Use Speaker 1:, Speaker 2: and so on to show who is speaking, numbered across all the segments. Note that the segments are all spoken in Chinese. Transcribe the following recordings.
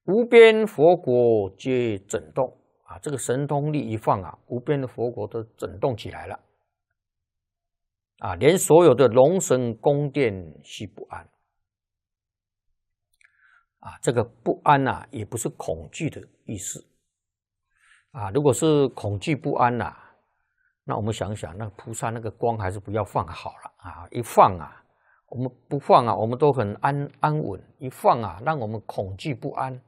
Speaker 1: 无边佛国皆震动啊！这个神通力一放啊，无边的佛国都震动起来了啊！连所有的龙神宫殿悉不安啊！这个不安啊，也不是恐惧的意思啊！如果是恐惧不安呐，那我们想想，那菩萨那个光还是不要放好了啊！一放啊，我们不放啊，我们都很安稳；一放啊，让我们恐惧不安。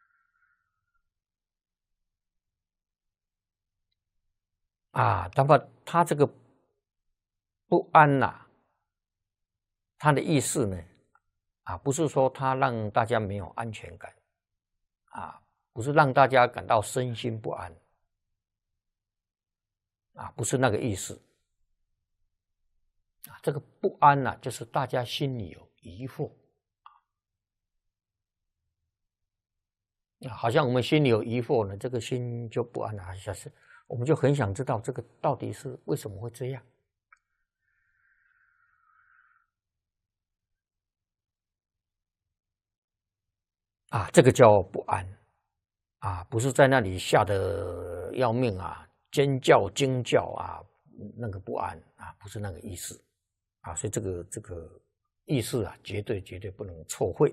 Speaker 1: 啊，那么他这个不安呐，他的意思呢，啊，不是说他让大家没有安全感，啊，不是让大家感到身心不安，啊，不是那个意思，啊，这个不安呐，就是大家心里有疑惑，啊，好像我们心里有疑惑呢，这个心就不安了，下是我们就很想知道这个到底是为什么会这样。啊，这个叫不安啊，不是在那里吓得要命啊，尖叫惊叫啊，那个不安啊，不是那个意思啊，所以这个意思啊，绝对不能错会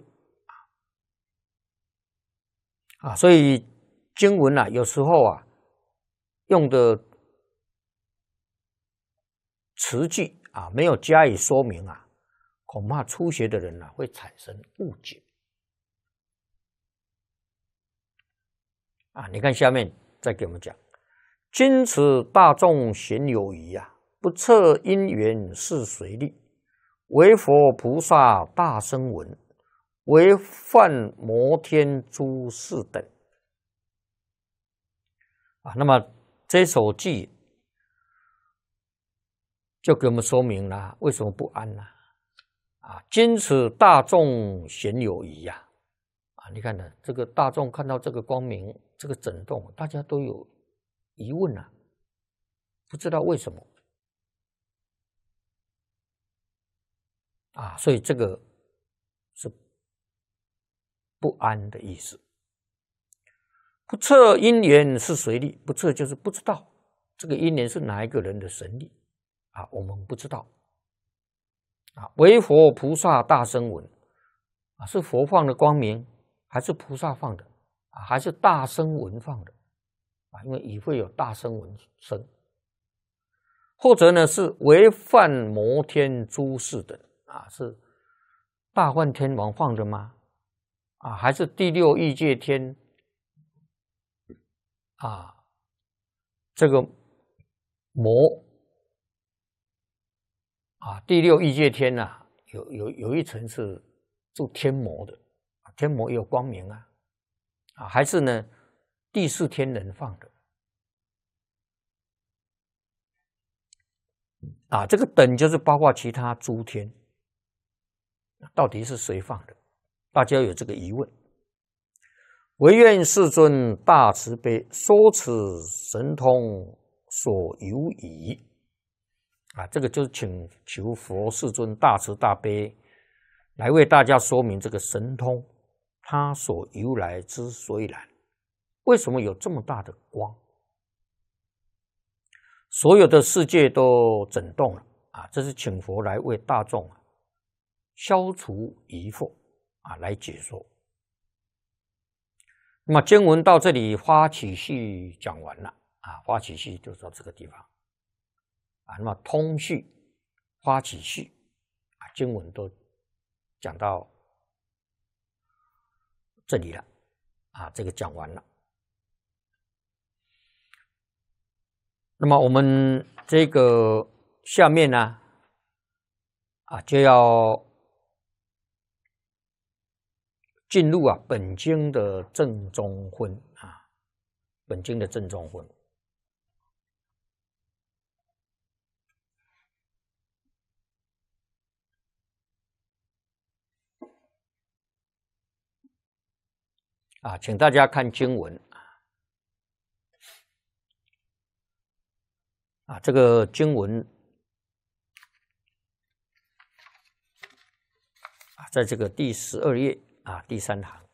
Speaker 1: 啊，所以经文啊，有时候啊，用的词句啊，没有加以说明啊，恐怕初学的人啊会产生误解。啊，你看下面再给我们讲，今此大众咸有疑啊，不测因缘是随力，唯佛菩萨大声闻，唯梵摩天诸士等。啊，那么这首偈就给我们说明了为什么不安呢？啊，今此大众咸有疑呀！啊，你看呢，这个大众看到这个光明，这个震动，大家都有疑问啊，不知道为什么啊，所以这个是不安的意思。不测因缘是谁力？不测就是不知道这个因缘是哪一个人的神力啊，我们不知道啊。唯佛菩萨大声闻啊，是佛放的光明，还是菩萨放的啊？还是大声闻放的啊？因为已会有大声闻声，或者呢是唯梵摩天诸士等啊，是大梵天王放的吗？啊，还是第六欲界天啊？这个魔啊，第六欲界天啊，有一层是住天魔的，天魔也有光明啊，啊，还是呢第四天人放的啊？这个等就是包括其他诸天，到底是谁放的？大家有这个疑问。唯愿世尊大慈悲，说此神通所由矣。啊，这个就是请求佛世尊大慈大悲来为大家说明这个神通它所由来之所以然。为什么有这么大的光？所有的世界都震动了啊！这是请佛来为大众消除疑惑啊，来解说。那么经文到这里，发起序讲完了啊，发起序就到这个地方啊。那么通序、发起序啊，经文都讲到这里了啊，这个讲完了。那么我们这个下面呢啊，就要进入本经的正中分啊，本经的正中分啊，请大家看经文啊，这个经文啊，在这个第12页啊第3行。